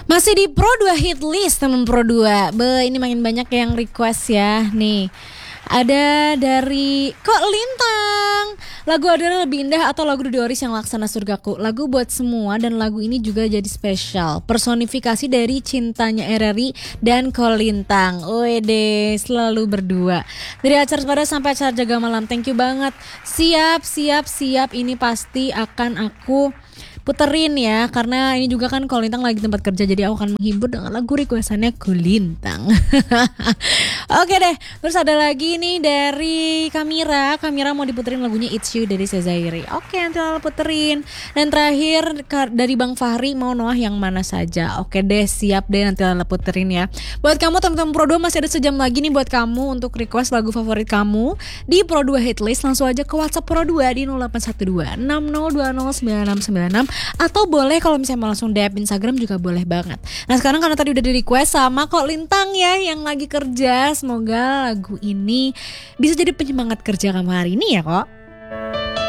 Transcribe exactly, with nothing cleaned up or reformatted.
Masih di Pro dua Hit List temen Pro dua. Be, ini makin banyak yang request ya. Nih, ada dari Kok Lintang. Lagu Adalah Lebih Indah atau lagu Dude Oris Yang Laksana Surgaku. Lagu buat semua dan lagu ini juga jadi spesial. Personifikasi dari cintanya R R I dan Kok Lintang. Wede, selalu berdua. Dari acara pada sampai acara jaga malam. Thank you banget. Siap, siap, siap. Ini pasti akan aku puterin ya, karena ini juga kan Kok Lintang lagi tempat kerja, jadi aku akan menghibur dengan lagu requestannya Kok Lintang. Oke deh, terus ada lagi nih dari Kamira. Kamira mau diputerin lagunya It's You dari Sezairi. Oke, nanti aku puterin. Dan terakhir dari Bang Fahri mau Noah Yang Mana Saja. Oke deh, siap deh, nanti aku puterin ya. Buat kamu teman-teman Pro dua, masih ada sejam lagi nih buat kamu untuk request lagu favorit kamu di Pro dua Hitlist. Langsung aja ke WhatsApp Pro dua di nol delapan satu dua enam nol dua nol sembilan enam sembilan enam. Atau boleh kalau misalnya mau langsung D M Instagram juga boleh banget. Nah sekarang karena tadi udah di request sama Kok Lintang ya yang lagi kerja, semoga lagu ini bisa jadi penyemangat kerja kamu hari ini ya Kok.